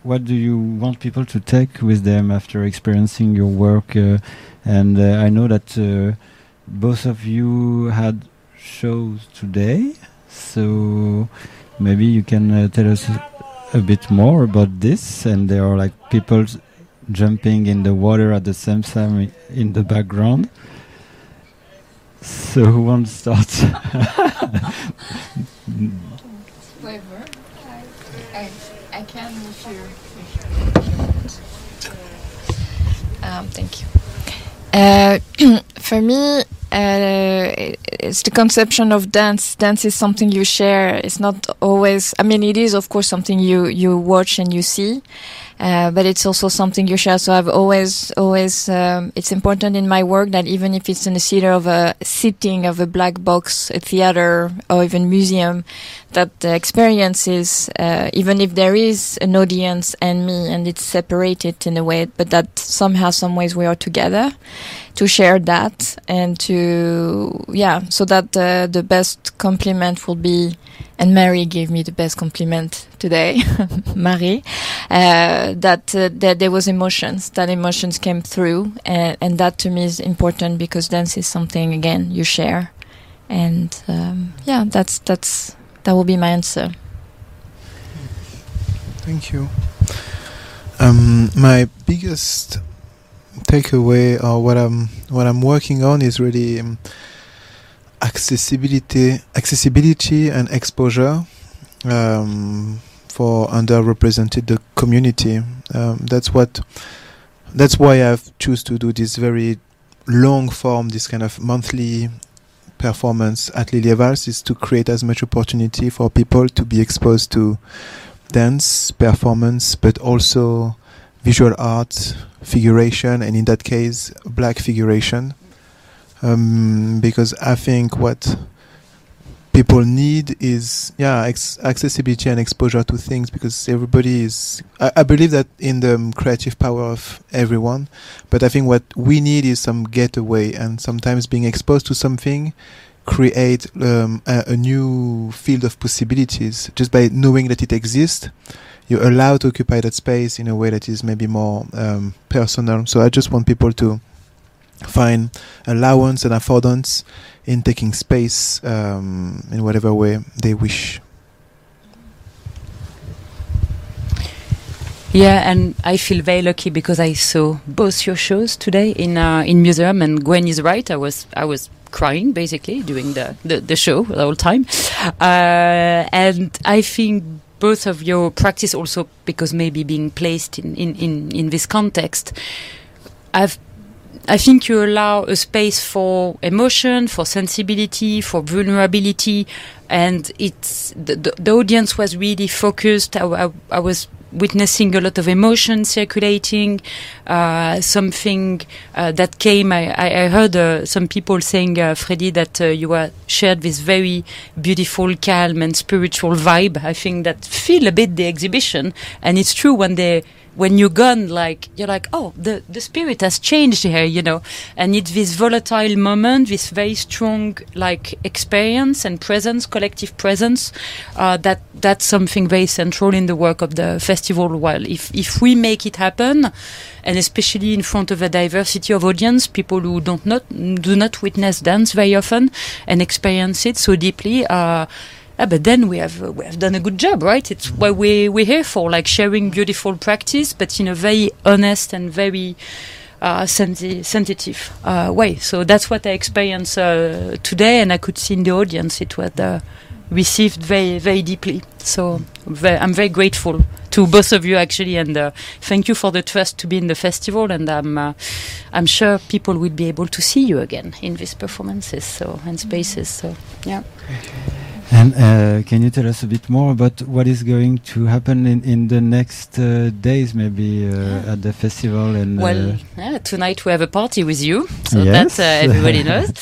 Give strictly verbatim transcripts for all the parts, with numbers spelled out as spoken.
what do you want people to take with them after experiencing your work? Uh, and uh, I know that uh, both of you had shows today, so maybe you can uh, tell us a, a bit more about this. And there are like people jumping in the water at the same time in the background. So who wants to start? Whoever. I, I can if you, um, thank you. Uh, for me, uh, it's the conception of dance. Dance is something you share. It's not always, I mean, it is of course something you, you watch and you see. Uh, but it's also something you share. So I've always, always, um, it's important in my work that even if it's in a theater of a sitting of a black box, a theater, or even museum, that the experience is, uh, even if there is an audience and me, and it's separated in a way, but that somehow, some ways we are together to share that and to, yeah, so that uh, the best compliment will be, and Mary gave me the best compliment today, Marie, uh, that, uh, that there was emotions, that emotions came through, and, and that to me is important because dance is something, again, you share. And um, yeah, that's, that's, that will be my answer. Thank you. Um, my biggest takeaway, or what I'm what I'm working on, is really um, accessibility, accessibility and exposure um, for underrepresented the community. Um, that's what. That's why I've choose to do this very long form, this kind of monthly performance at Lilie Valse, is to create as much opportunity for people to be exposed to dance, performance, but also visual art, figuration, and in that case, black figuration. Um, because I think what people need is, yeah, ex- accessibility and exposure to things, because everybody is, I, I believe that in the um, creative power of everyone, but I think what we need is some getaway, and sometimes being exposed to something create um, a, a new field of possibilities. Just by knowing that it exists, you're allowed to occupy that space in a way that is maybe more um, personal. So I just want people to find allowance and affordance in taking space um, in whatever way they wish. Yeah, and I feel very lucky because I saw both your shows today in uh, in museum. And Gwen is right. I was I was crying basically during the the, the show the whole time, uh, and I think both of your practice also, because maybe being placed in in in, in this context, I've. I think you allow a space for emotion, for sensibility, for vulnerability, and it's the, the, the audience was really focused. I, I, I was witnessing a lot of emotion circulating, uh, something uh, that came. I, I heard uh, some people saying, uh, Freddy, that uh, you are shared this very beautiful, calm and spiritual vibe. I think that feel a bit the exhibition, and it's true when they. When you're gone, like, you're like, oh, the, the spirit has changed here, you know, and it's this volatile moment, this very strong, like, experience and presence, collective presence, uh, that, that's something very central in the work of the festival. Well, if, if we make it happen, and especially in front of a diversity of audience, people who don't not, do not witness dance very often and experience it so deeply, uh, Ah, but then we have uh, we have done a good job, right? It's what we we're here for, like sharing beautiful practice, but in a very honest and very uh, sensi- sensitive uh, way. So that's what I experienced uh, today, and I could see in the audience it was uh, received very very deeply. So ve- I'm very grateful to both of you actually, and uh, thank you for the trust to be in the festival. And I'm uh, I'm sure people will be able to see you again in these performances so and spaces. So yeah. And uh, can you tell us a bit more about what is going to happen in, in the next uh, days, maybe uh, at the festival? And well, uh, yeah, tonight we have a party with you, so yes. that uh, everybody knows.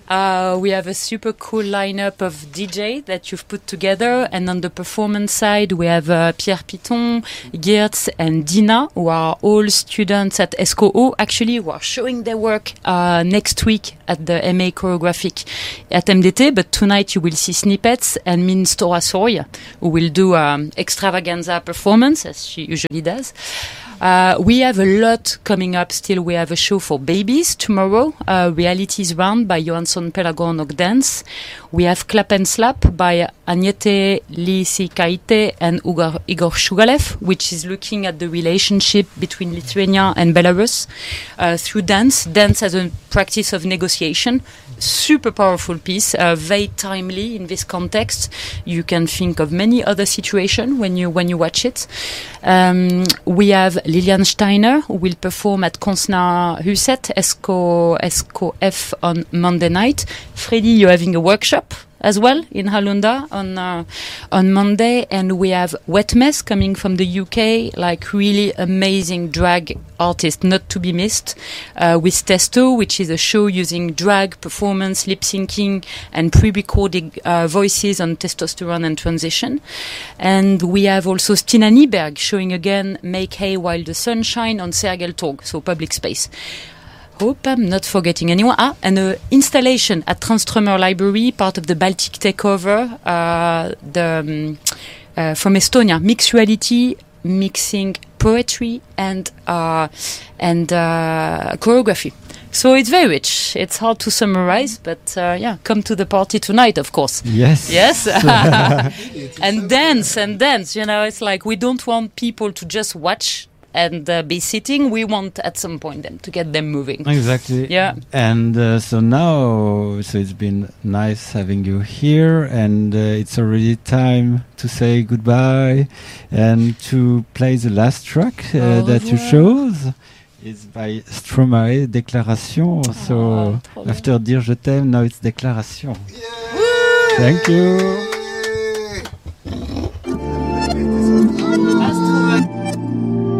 Uh, we have a super cool lineup of D J that you've put together, and on the performance side, we have uh, Pierre Piton, Geertz, and Dina, who are all students at S C O O, actually, who are showing their work uh, next week at the M A Choreographic at M D T. But tonight you will see snippets, and Min Storasoy, who will do um, extravaganza performance, as she usually does. Uh, we have a lot coming up still. We have a show for babies tomorrow, uh, Realities Round by Johansson Pelagorn og Dance. We have Clap and Slap by Agnete Lisikaite and Igor, Igor Shugalev, which is looking at the relationship between Lithuania and Belarus uh, through dance. Dance as a practice of negotiation. Super powerful piece, uh, very timely in this context. You can think of many other situations when you when you watch it. Um, we have Lilian Steiner, who will perform at Konsna Huset, S C O F on Monday night. Freddy, you're having a workshop as well in Halunda on uh, on Monday, and we have Wet Mess coming from the U K, like really amazing drag artist not to be missed, uh, with Testo, which is a show using drag performance, lip syncing, and pre-recorded uh, voices on testosterone and transition. And we have also Stina Nyberg showing again Make Hay While the Sun Shine on Sergel Torg, so public space. Hope I'm not forgetting anyone. Ah, and an installation at Tranströmer Library, part of the Baltic Takeover, uh, the, um, uh, from Estonia, Mixed Reality, mixing poetry and uh, and uh, choreography. So it's very rich. It's hard to summarize, but uh, yeah, come to the party tonight, of course. Yes. Yes. And dance and dance. You know, it's like we don't want people to just watch and uh, be sitting. We want at some point them to get them moving. Exactly. Yeah. And uh, so now, so it's been nice having you here, and uh, it's already time to say goodbye and to play the last track uh, Au that you revoir. chose. It's by Stromae, Déclaration. So trop bien. after Dire Je t'aime, now it's Déclaration. Thank you.